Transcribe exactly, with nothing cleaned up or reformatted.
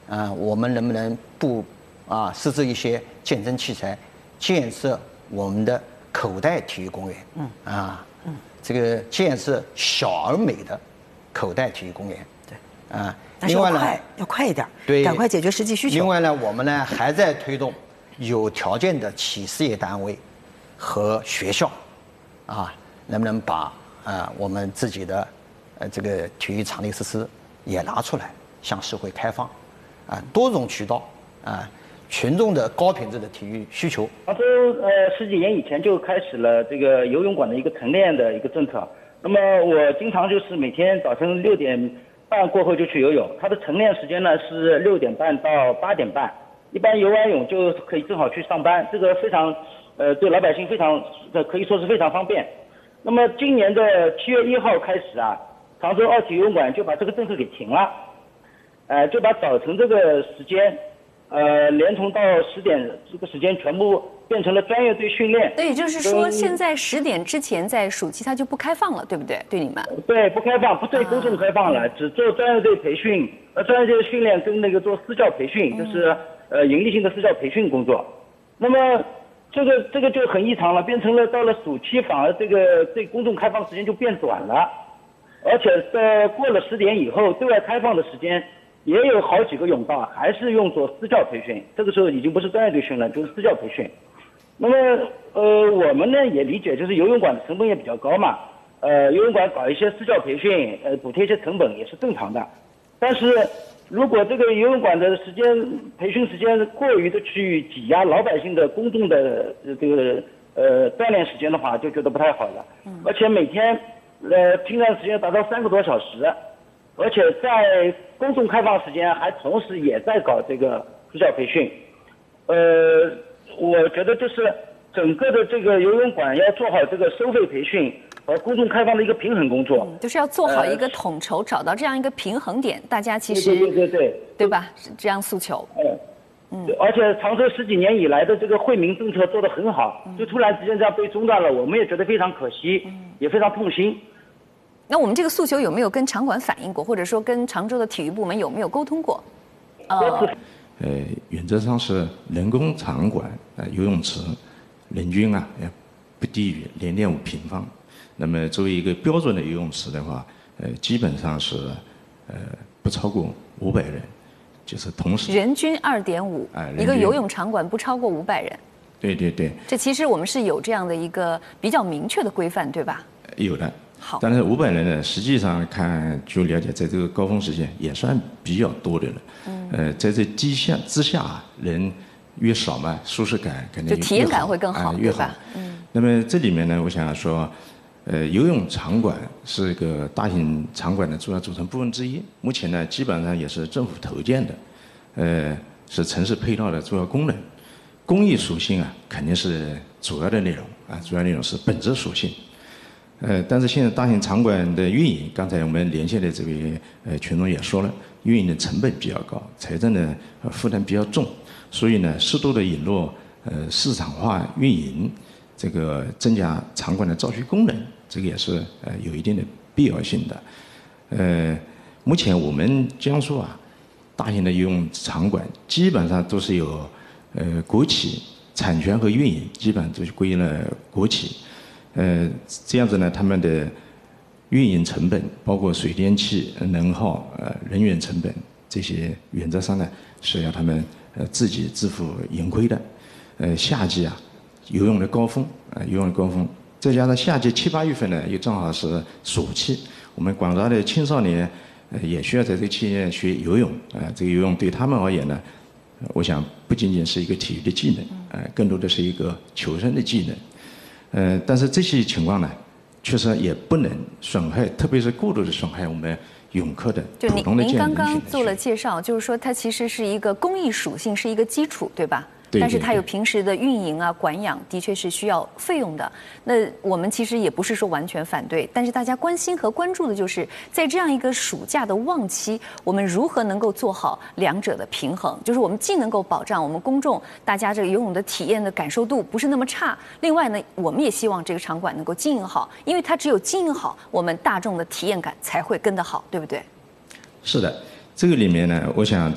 啊，我们能不能不啊设置一些健身器材，建设我们的口袋体育公园？嗯啊，嗯，这个建设小而美的口袋体育公园。对啊， 另外呢，要快一点，对，赶快解决实际需求。 另外呢，我们呢还在推动有条件的企事业单位和学校，啊，能不能把啊我们自己的呃这个体育场地设施也拿出来向社会开放，啊，多种渠道啊，群众的高品质的体育需求。 杭州呃十几年以前就开始了这个游泳馆的一个晨练的一个政策。那么我经常就是每天早晨六点半过后就去游泳，它的晨练时间呢是六点半到八点半。一般游完泳就可以正好去上班，这个非常呃对老百姓非常呃可以说是非常方便。那么今年的七月一号开始啊，常州二体游泳馆就把这个政策给停了，呃就把早晨这个时间，呃连同到十点这个时间全部变成了专业队训练。 那也就是说，现在十点之前在暑期它就不开放了，对不对？对你们？ 对，不开放，不对公众开放了，啊、只做专业队培训，呃专业队训练跟那个做私教培训，嗯、就是。呃，盈利性的私教培训工作，那么这个这个就很异常了，变成了到了暑期反而这个对公众开放时间就变短了，而且在过了十点以后，对外开放的时间也有好几个泳道还是用作私教培训，这个时候已经不是专业队训了，就是私教培训。那么呃，我们呢也理解，就是游泳馆的成本也比较高嘛，呃，游泳馆搞一些私教培训，呃，补贴一些成本也是正常的，但是。如果这个游泳馆的时间培训时间过于的去挤压老百姓的公众的这个呃锻炼时间的话，就觉得不太好了。嗯。而且每天呃训练时间达到三个多小时，而且在公众开放时间还同时也在搞这个私教培训。呃，我觉得就是整个的这个游泳馆要做好这个收费培训和公众开放的一个平衡工作， 嗯、就是要做好一个统筹，呃、找到这样一个平衡点，大家其实对对对对对吧？是这样诉求。 嗯嗯。而且常州十几年以来的这个惠民政策做得很好，嗯、就突然之间这样被中断了，我们也觉得非常可惜，嗯、也非常痛心。 那我们这个诉求有没有跟场馆反映过，或者说跟常州的体育部门有没有沟通过？ 呃，呃，原则上是人工场馆呃游泳池，人均啊也不低于零点五平方。那么作为一个标准的游泳池的话，呃，基本上是呃不超过五百人，就是同时人均二点五，一个游泳场馆不超过五百人。 对对对。 这其实我们是有这样的一个比较明确的规范，对吧？ 有的。 好。 但是五百人呢，实际上看据了解，在这个高峰时间也算比较多的了。嗯。呃，在这基下之下，人越少嘛，舒适感肯定就体验感会更好， 啊、越好。嗯。那么这里面呢，我想说。呃，游泳场馆是一个大型场馆的主要组成部分之一。目前呢，基本上也是政府投建的，呃，是城市配套的主要功能。公益属性啊，肯定是主要的内容啊，主要内容是本质属性。呃，但是现在大型场馆的运营，刚才我们连线的这位呃群众也说了，运营的成本比较高，财政的负担比较重，所以呢，适度的引入呃市场化运营，这个增加场馆的造血功能。这个也是呃有一定的必要性的，呃，目前我们江苏啊，大型的游泳场馆基本上都是由呃国企产权和运营，基本上都是归了国企，呃，这样子呢，他们的运营成本，包括水电气、能耗、呃人员成本这些，原则上呢是要他们呃自己自负盈亏的，呃，夏季啊，游泳的高峰啊、呃，游泳的高峰。再加上夏季七八月份呢，又正好是暑期，我们广大的青少年，呃，也需要在这个期间学游泳，啊、呃，这个游泳对他们而言呢，我想不仅仅是一个体育的技能，呃，更多的是一个求生的技能，呃，但是这些情况呢，确实也不能损害，特别是过度的损害我们泳客的普通的健康。您刚刚做了介绍，就是说它其实是一个公益属性，是一个基础，对吧？ 对对对， 但是它有平时的运营啊、管养，的确是需要费用的。那我们其实也不是说完全反对，但是大家关心和关注的就是在这样一个暑假的旺期，我们如何能够做好两者的平衡？就是我们既能够保障我们公众大家这个游泳的体验的感受度不是那么差，另外呢，我们也希望这个场馆能够经营好，因为它只有经营好，我们大众的体验感才会跟得好，对不对？ 是的。这个里面呢，我想